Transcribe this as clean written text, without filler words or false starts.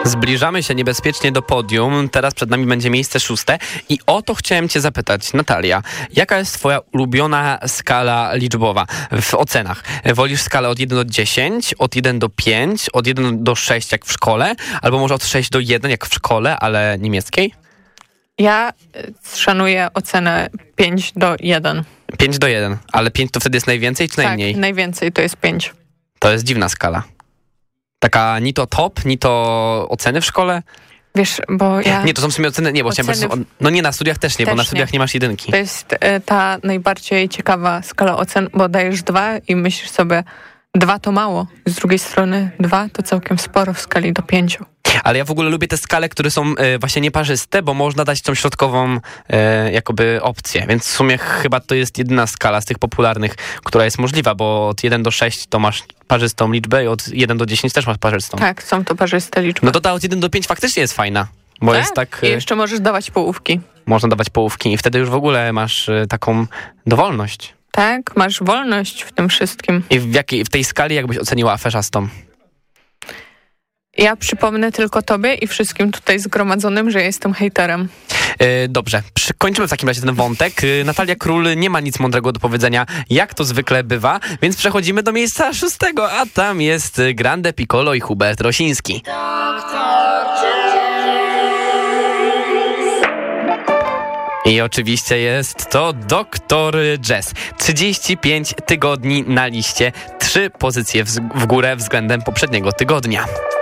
Zbliżamy się niebezpiecznie do podium. Teraz przed nami będzie miejsce 6. I o to chciałem cię zapytać, Natalia. Jaka jest twoja ulubiona skala liczbowa w ocenach? Wolisz skalę od 1 do 10, od 1 do 5, od 1 do 6 jak w szkole, albo może od 6 do 1 jak w szkole, ale niemieckiej? Ja szanuję ocenę 5 do 1. 5 do 1, ale 5 to wtedy jest najwięcej czy najmniej? Tak, najwięcej to jest 5. To jest dziwna skala. Taka ni to top, ni to oceny w szkole? Wiesz, bo ja... Nie, to są w sumie oceny, nie, bo no nie, na studiach też nie, bo na studiach nie masz jedynki. To jest ta najbardziej ciekawa skala ocen, bo dajesz 2 i myślisz sobie, 2 to mało. Z drugiej strony 2 to całkiem sporo w skali do 5. Ale ja w ogóle lubię te skale, które są właśnie nieparzyste, bo można dać tą środkową jakoby opcję. Więc w sumie chyba to jest jedyna skala z tych popularnych, która jest możliwa, bo od 1 do 6 to masz parzystą liczbę i od 1 do 10 też masz parzystą. Tak, są to parzyste liczby. No to ta od 1 do 5 faktycznie jest fajna. Bo jest tak... I jeszcze możesz dawać połówki. Można dawać połówki i wtedy już w ogóle masz taką dowolność. Tak, masz wolność w tym wszystkim. I w tej skali jakbyś oceniła aferzastą? Ja przypomnę tylko tobie i wszystkim tutaj zgromadzonym, że ja jestem hejterem. Dobrze, kończymy w takim razie ten wątek. Natalia Król nie ma nic mądrego do powiedzenia, jak to zwykle bywa, więc przechodzimy do miejsca 6, a tam jest Grande Piccolo i Hubert Rosiński. I oczywiście jest to Dr. Jazz. 35 tygodni na liście, 3 pozycje w górę względem poprzedniego tygodnia.